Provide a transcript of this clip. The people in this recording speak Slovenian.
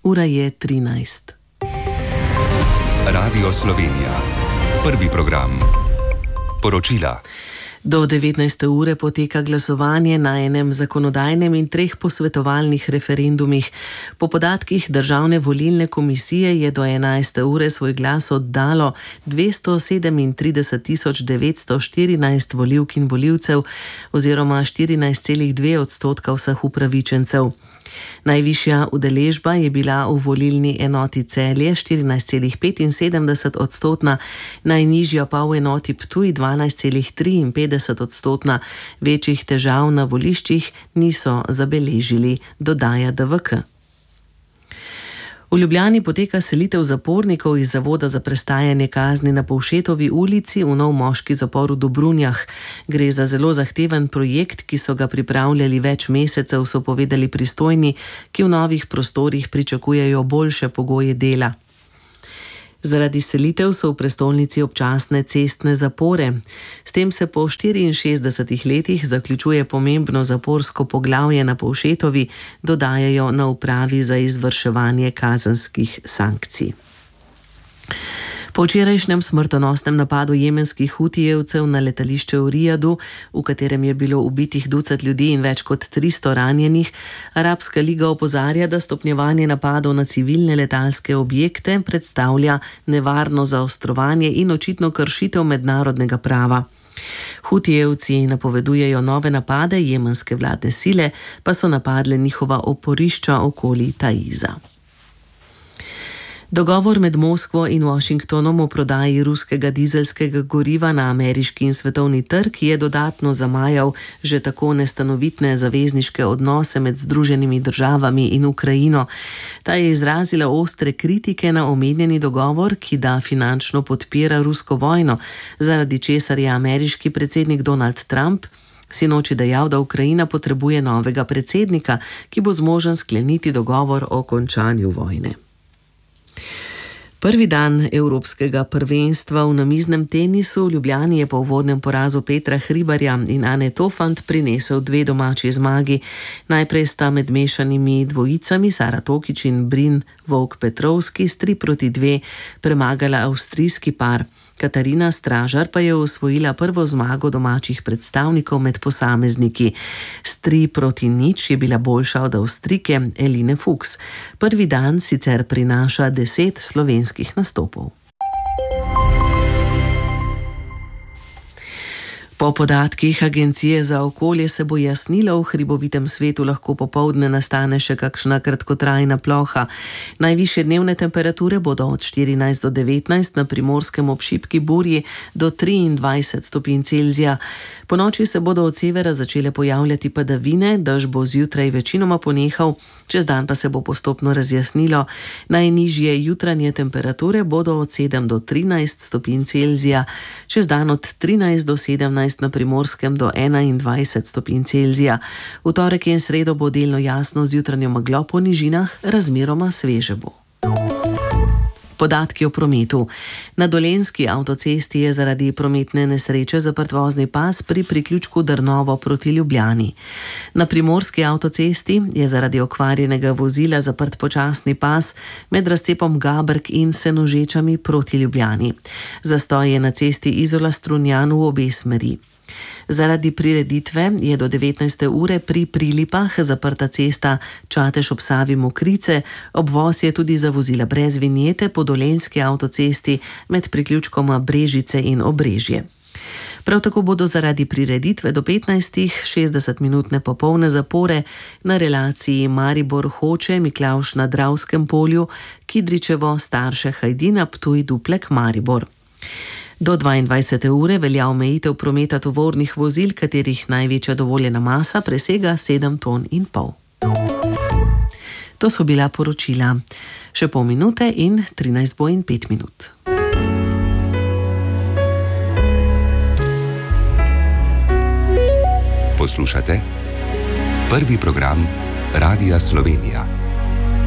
Ura je 13. Radio Slovenija. Prvi program. Poročila. Do 19. ure poteka glasovanje na enem zakonodajnem in 3 posvetovalnih referendumih. Po podatkih Državne volilne komisije je do 11. ure svoj glas oddalo 237.914 volivk in volivcev oziroma 14,2% vseh upravičencev. Najvišja udeležba je bila v volilni enoti Celje 14,75%, najnižja pa v enoti Ptuj 12,53%. Večjih težav na voliščih niso zabeležili, dodaja DVK. V Ljubljani poteka selitev zapornikov iz Zavoda za prestajanje kazni na Povšetovi ulici v nov moški zapor v Dobrunjah. Gre za zelo zahteven projekt, ki so ga pripravljali več mesecev, so povedali pristojni, ki v novih prostorih pričakujejo boljše pogoje dela. Zaradi selitev so v prestolnici občasne cestne zapore. S tem se po 64 letih zaključuje pomembno zaporsko poglavje na Povšetovi, dodajajo na upravi za izvrševanje kazenskih sankcij. Po včerajšnjem smrtonosnem napadu jemenskih Hutijevcev na letališče v Rijadu, v katerem je bilo ubitih ducat ljudi in več kot 300 ranjenih, Arabska liga opozarja, da stopnjevanje napadov na civilne letalske objekte predstavlja nevarno zaostrovanje in očitno kršitev mednarodnega prava. Hutijevci napovedujejo nove napade, jemenske vladne sile pa so napadle njihova oporišča okoli Taiza. Dogovor med Moskvo in Washingtonom o prodaji ruskega dizelskega goriva na ameriški in svetovni trg je dodatno zamajal že tako nestanovitne zavezniške odnose med Združenimi državami in Ukrajino. Ta je izrazila ostre kritike na omenjeni dogovor, ki da finančno podpira rusko vojno, zaradi česar je ameriški predsednik Donald Trump sinoči dejal, da Ukrajina potrebuje novega predsednika, ki bo zmožen skleniti dogovor o končanju vojne. Prvi dan evropskega prvenstva v namiznem tenisu v Ljubljani je po uvodnem porazu Petra Hribarja in Ane Tofant prinesel 2 domači zmagi. Najprej sta med mešanimi dvojicami Sara Tokič in Brin Vovk-Petrovski s 3-2 premagala avstrijski par. Katarina Stražar pa je osvojila prvo zmago domačih predstavnikov med posamezniki. S 3-0 je bila boljša od Avstrijke Eline Fuchs. Prvi dan sicer prinaša 10 slovenskih nastopov. Po podatkih Agencije za okolje se bo jasnilo, v hribovitem svetu lahko popoldne nastane še kakšna kratkotrajna ploha. Najvišje dnevne temperature bodo od 14 do 19, na Primorskem ob šibki burji do 23 stopinj Celzija. Ponoči se bodo od severa začele pojavljati padavine, dež bo zjutraj večinoma ponehal, čez dan pa se bo postopno razjasnilo. Najnižje jutranje temperature bodo od 7 do 13 stopinj Celzija, čez dan od 13 do 17 na Primorskem do 21 stopinj Celzija. V torek in sredo bo delno jasno z jutranjo meglo po nižinah, razmeroma sveže bo. Podatki o prometu. Na Dolenjski avtocesti je zaradi prometne nesreče zaprt vozni pas pri priključku Drnovo proti Ljubljani. Na Primorski avtocesti je zaradi okvarjenega vozila zaprt počasni pas med razcepom Gabrk in Senožečami proti Ljubljani. Zastoj je na cesti Izola-Strunjan v obe smeri. Zaradi prireditve je do 19. ure pri Prilipah zaprta cesta Čatež ob Savi Mokrice, obvoz je tudi za vozila brez vinjete po Dolenjski avtocesti med priključkoma Brežice in Obrežje. Prav tako bodo zaradi prireditve do 15 60-minutne popolne zapore na relaciji Maribor-Hoče, Miklavž na Dravskem polju, Kidričevo, Starše, Hajdina, Ptuj, Duplek, Maribor. Do 22. ure velja omejitev prometa tovornih vozil, katerih največja dovoljena masa presega 7,5 ton. To so bila poročila. Še pol minute in 13 bo in 5 minut. Poslušate Prvi program Radia Slovenija.